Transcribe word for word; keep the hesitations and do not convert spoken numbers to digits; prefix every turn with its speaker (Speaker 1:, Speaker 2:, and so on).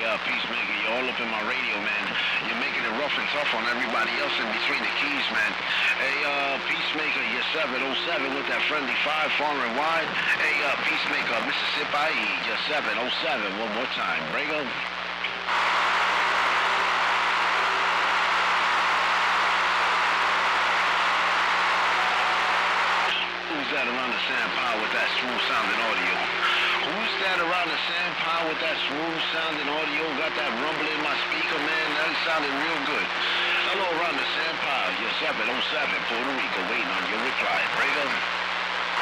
Speaker 1: uh, Peacemaker, you're all up in my radio, man. You're making it rough and tough on everybody else in between the keys, man. Hey, uh, Peacemaker, you're seven oh seven with that friendly five, far and wide. Hey, uh, Peacemaker, Mississippi, you're seven oh seven. One more time. Bring 'em. Who's that around the San Power with that smooth sounding audio? Who's that around the San Power with that smooth sounding audio? Got that rumble in my speaker, man. That sounded real good. Hello around the San Power. You're seven oh seven, Puerto Rico, waiting on your reply. Break 'em.